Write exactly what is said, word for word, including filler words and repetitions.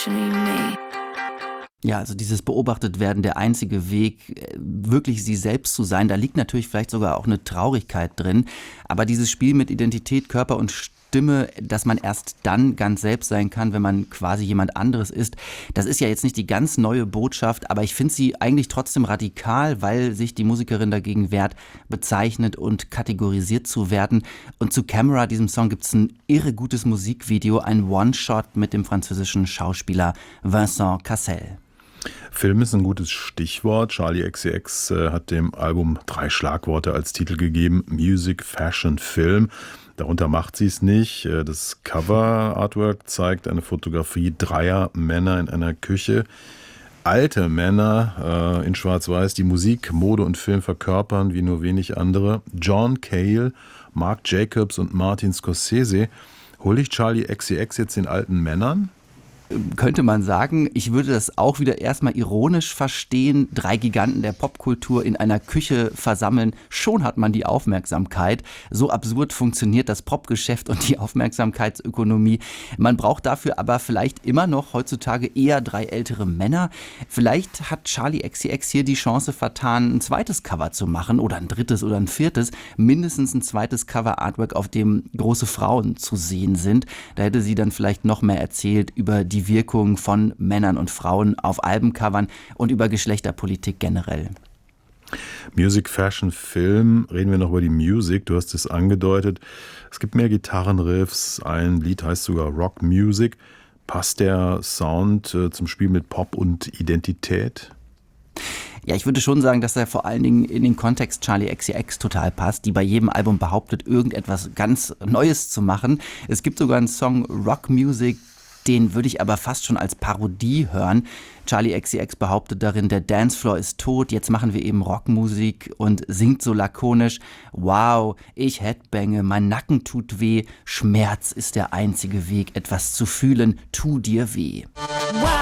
watching me. Ja, also dieses beobachtet werden, der einzige Weg, wirklich sie selbst zu sein, da liegt natürlich vielleicht sogar auch eine Traurigkeit drin. Aber dieses Spiel mit Identität, Körper und Stimme, dass man erst dann ganz selbst sein kann, wenn man quasi jemand anderes ist, das ist ja jetzt nicht die ganz neue Botschaft, aber ich finde sie eigentlich trotzdem radikal, weil sich die Musikerin dagegen wehrt, bezeichnet und kategorisiert zu werden. Und zu Camera, diesem Song, gibt es ein irre gutes Musikvideo, ein One-Shot mit dem französischen Schauspieler Vincent Cassel. Film ist ein gutes Stichwort. Charli X C X äh, hat dem Album drei Schlagworte als Titel gegeben. Music, Fashion, Film. Darunter macht sie es nicht. Das Cover-Artwork zeigt eine Fotografie dreier Männer in einer Küche. Alte Männer äh, in Schwarz-Weiß, die Musik, Mode und Film verkörpern wie nur wenig andere. John Cale, Marc Jacobs und Martin Scorsese. Hol ich Charli X C X jetzt den alten Männern? Könnte man sagen, ich würde das auch wieder erstmal ironisch verstehen. Drei Giganten der Popkultur in einer Küche versammeln, schon hat man die Aufmerksamkeit. So absurd funktioniert das Popgeschäft und die Aufmerksamkeitsökonomie. Man braucht dafür aber vielleicht immer noch heutzutage eher drei ältere Männer. Vielleicht hat Charli X C X hier die Chance vertan, ein zweites Cover zu machen oder ein drittes oder ein viertes. Mindestens ein zweites Cover-Artwork, auf dem große Frauen zu sehen sind. Da hätte sie dann vielleicht noch mehr erzählt über die die Wirkung von Männern und Frauen auf Albencovern und über Geschlechterpolitik generell. Music, Fashion, Film. Reden wir noch über die Musik. Du hast es angedeutet. Es gibt mehr Gitarrenriffs. Ein Lied heißt sogar Rock Music. Passt der Sound äh, zum Spiel mit Pop und Identität? Ja, ich würde schon sagen, dass er vor allen Dingen in den Kontext Charli X C X total passt, die bei jedem Album behauptet, irgendetwas ganz Neues zu machen. Es gibt sogar einen Song Rock Music, den würde ich aber fast schon als Parodie hören. Charli X C X behauptet darin, der Dancefloor ist tot, jetzt machen wir eben Rockmusik und singt so lakonisch: Wow, ich headbange, mein Nacken tut weh, Schmerz ist der einzige Weg, etwas zu fühlen, tu dir weh. Wow.